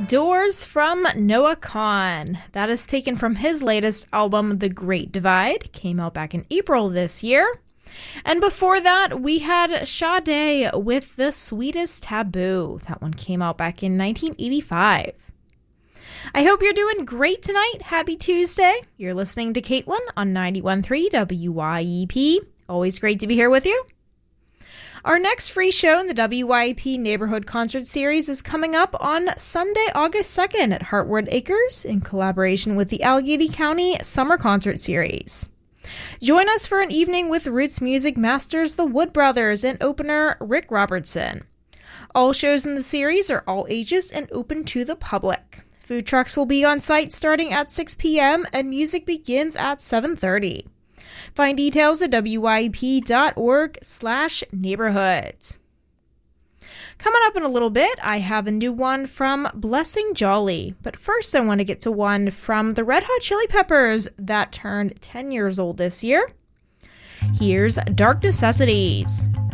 Doors from Noah Kahan. That is taken from his latest album, The Great Divide. Came out back in April this year. And before that, we had Sade with The Sweetest Taboo. That one came out back in 1985. I hope you're doing great tonight. Happy Tuesday. You're listening to Caitlin on 91.3 WYEP. Always great to be here with you. Our next free show in the WYEP Neighborhood Concert Series is coming up on Sunday, August 2nd at Heartwood Acres in collaboration with the Allegheny County Summer Concert Series. Join us for an evening with roots music masters the Wood Brothers and opener Rick Robertson. All shows in the series are all ages and open to the public. Food trucks will be on site starting at 6 p.m. and music begins at 7:30. Find details at wyep.org/neighborhoods. Coming up in a little bit, I have a new one from Blessing Jolly. But first, I want to get to one from the Red Hot Chili Peppers that turned 10 years old this year. Here's Dark Necessities.